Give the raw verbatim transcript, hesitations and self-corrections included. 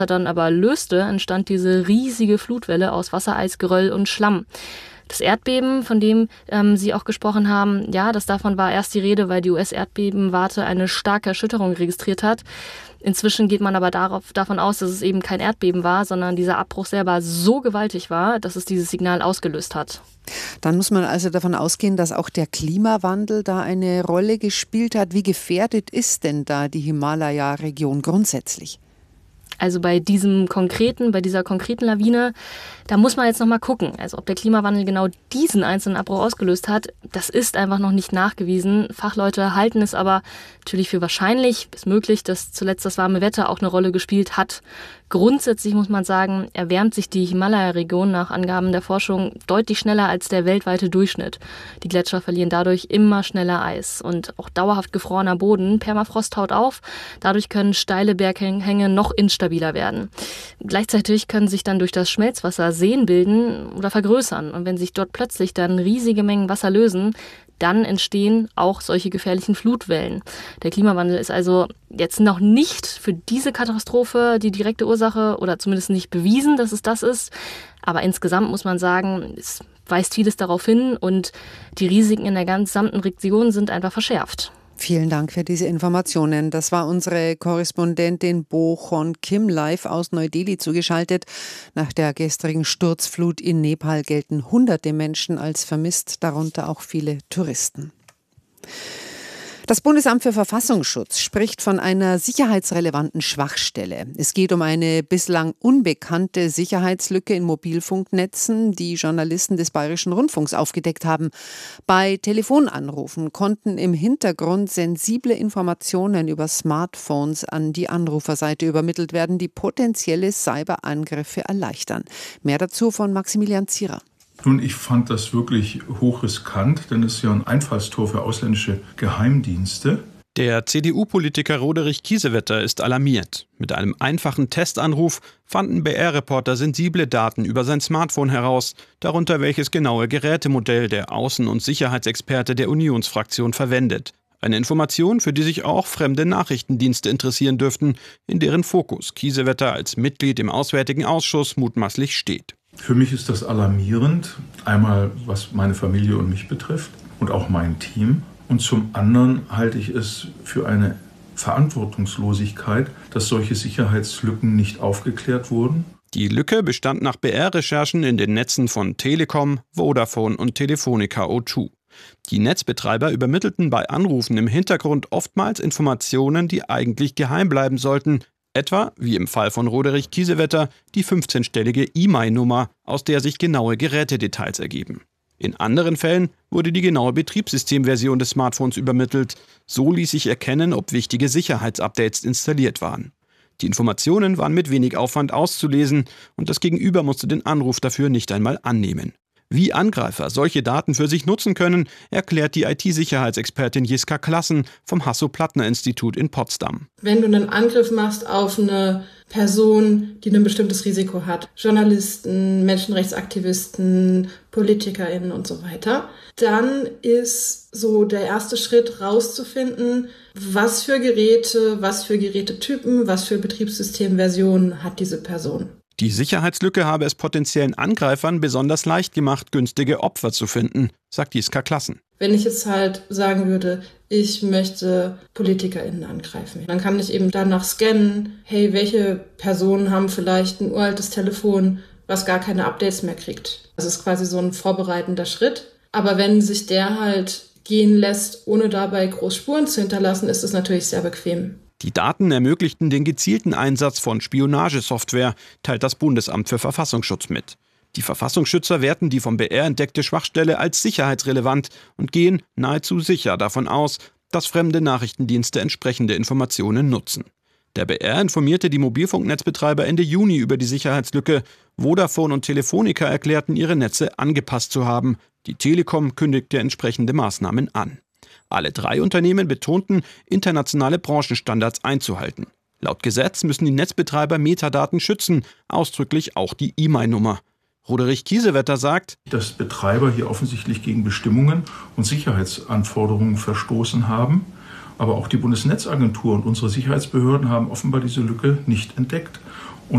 dann aber löste, entstand diese riesige Flutwelle aus Wassereis, Geröll und Schlamm. Das Erdbeben, von dem ähm, Sie auch gesprochen haben, ja, das davon war erst die Rede, weil die U S-Erdbebenwarte eine starke Erschütterung registriert hat. Inzwischen geht man aber darauf, davon aus, dass es eben kein Erdbeben war, sondern dieser Abbruch selber so gewaltig war, dass es dieses Signal ausgelöst hat. Dann muss man also davon ausgehen, dass auch der Klimawandel da eine Rolle gespielt hat. Wie gefährdet ist denn da die Himalaya-Region grundsätzlich? Also bei diesem konkreten, bei dieser konkreten Lawine, da muss man jetzt noch mal gucken. Also ob der Klimawandel genau diesen einzelnen Abbruch ausgelöst hat, das ist einfach noch nicht nachgewiesen. Fachleute halten es aber natürlich für wahrscheinlich, bis möglich, dass zuletzt das warme Wetter auch eine Rolle gespielt hat. Grundsätzlich muss man sagen, erwärmt sich die Himalaya-Region nach Angaben der Forschung deutlich schneller als der weltweite Durchschnitt. Die Gletscher verlieren dadurch immer schneller Eis. Und auch dauerhaft gefrorener Boden, Permafrost taut auf. Dadurch können steile Berghänge noch instabiler werden. Gleichzeitig können sich dann durch das Schmelzwasser Seen bilden oder vergrößern. Und wenn sich dort plötzlich dann riesige Mengen Wasser lösen, dann entstehen auch solche gefährlichen Flutwellen. Der Klimawandel ist also jetzt noch nicht für diese Katastrophe die direkte Ursache oder zumindest nicht bewiesen, dass es das ist. Aber insgesamt muss man sagen, es weist vieles darauf hin und die Risiken in der gesamten Region sind einfach verschärft. Vielen Dank für diese Informationen. Das war unsere Korrespondentin Bo Chon Kim live aus Neu-Delhi zugeschaltet. Nach der gestrigen Sturzflut in Nepal gelten hunderte Menschen als vermisst, darunter auch viele Touristen. Das Bundesamt für Verfassungsschutz spricht von einer sicherheitsrelevanten Schwachstelle. Es geht um eine bislang unbekannte Sicherheitslücke in Mobilfunknetzen, die Journalisten des Bayerischen Rundfunks aufgedeckt haben. Bei Telefonanrufen konnten im Hintergrund sensible Informationen über Smartphones an die Anruferseite übermittelt werden, die potenzielle Cyberangriffe erleichtern. Mehr dazu von Maximilian Zierer. Nun, ich fand das wirklich hochriskant, denn es ist ja ein Einfallstor für ausländische Geheimdienste. Der C D U-Politiker Roderich Kiesewetter ist alarmiert. Mit einem einfachen Testanruf fanden B R-Reporter sensible Daten über sein Smartphone heraus, darunter welches genaue Gerätemodell der Außen- und Sicherheitsexperte der Unionsfraktion verwendet. Eine Information, für die sich auch fremde Nachrichtendienste interessieren dürften, in deren Fokus Kiesewetter als Mitglied im Auswärtigen Ausschuss mutmaßlich steht. Für mich ist das alarmierend, einmal was meine Familie und mich betrifft und auch mein Team. Und zum anderen halte ich es für eine Verantwortungslosigkeit, dass solche Sicherheitslücken nicht aufgeklärt wurden. Die Lücke bestand nach B R-Recherchen in den Netzen von Telekom, Vodafone und Telefonica O zwei. Die Netzbetreiber übermittelten bei Anrufen im Hintergrund oftmals Informationen, die eigentlich geheim bleiben sollten. Etwa, wie im Fall von Roderich Kiesewetter, die fünfzehnstellige I M E I-Nummer, aus der sich genaue Gerätedetails ergeben. In anderen Fällen wurde die genaue Betriebssystemversion des Smartphones übermittelt. So ließ sich erkennen, ob wichtige Sicherheitsupdates installiert waren. Die Informationen waren mit wenig Aufwand auszulesen und das Gegenüber musste den Anruf dafür nicht einmal annehmen. Wie Angreifer solche Daten für sich nutzen können, erklärt die I T-Sicherheitsexpertin Jiska Klassen vom Hasso-Plattner-Institut in Potsdam. Wenn du einen Angriff machst auf eine Person, die ein bestimmtes Risiko hat, Journalisten, Menschenrechtsaktivisten, PolitikerInnen und so weiter, dann ist so der erste Schritt rauszufinden, was für Geräte, was für Gerätetypen, was für Betriebssystemversionen hat diese Person. Die Sicherheitslücke habe es potenziellen Angreifern besonders leicht gemacht, günstige Opfer zu finden, sagt Jiska Klassen. Wenn ich jetzt halt sagen würde, ich möchte PolitikerInnen angreifen, dann kann ich eben danach scannen, hey, welche Personen haben vielleicht ein uraltes Telefon, was gar keine Updates mehr kriegt. Das ist quasi so ein vorbereitender Schritt. Aber wenn sich der halt gehen lässt, ohne dabei groß Spuren zu hinterlassen, ist es natürlich sehr bequem. Die Daten ermöglichten den gezielten Einsatz von Spionagesoftware, teilt das Bundesamt für Verfassungsschutz mit. Die Verfassungsschützer werten die vom B R entdeckte Schwachstelle als sicherheitsrelevant und gehen nahezu sicher davon aus, dass fremde Nachrichtendienste entsprechende Informationen nutzen. Der B R informierte die Mobilfunknetzbetreiber Ende Juni über die Sicherheitslücke. Vodafone und Telefonica erklärten, ihre Netze angepasst zu haben. Die Telekom kündigte entsprechende Maßnahmen an. Alle drei Unternehmen betonten, internationale Branchenstandards einzuhalten. Laut Gesetz müssen die Netzbetreiber Metadaten schützen, ausdrücklich auch die I M E I-Nummer. Roderich Kiesewetter sagt, dass Betreiber hier offensichtlich gegen Bestimmungen und Sicherheitsanforderungen verstoßen haben. Aber auch die Bundesnetzagentur und unsere Sicherheitsbehörden haben offenbar diese Lücke nicht entdeckt.